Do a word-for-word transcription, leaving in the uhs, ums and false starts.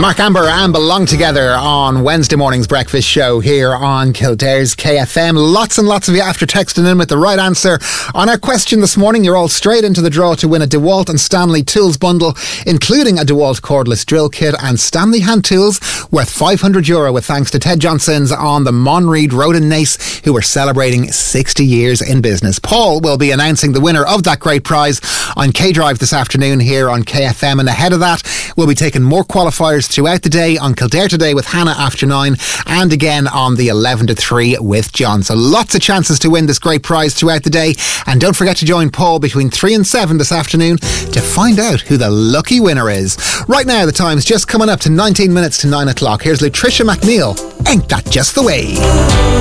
Mark Amber and Belong Together on Wednesday morning's breakfast show here on Kildare's K F M. Lots and lots of you after texting in with the right answer on our question this morning. You're all straight into the draw to win a DeWalt and Stanley tools bundle, including a DeWalt cordless drill kit and Stanley hand tools worth five hundred euro, with thanks to Ted Johnson's on the Monreid Road in Nace, who are celebrating sixty years in business. Paul will be announcing the winner of that great prize on K-Drive this afternoon here on K F M, and ahead of that we'll be taking more qualifiers throughout the day on Kildare Today with Hannah after nine, and again on the eleven to three with John. So lots of chances to win this great prize throughout the day, and don't forget to join Paul between three and seven this afternoon to find out who the lucky winner is. Right now the time's just coming up to nineteen minutes to nine o'clock. Here's Latricia McNeil, Ain't That Just the Way.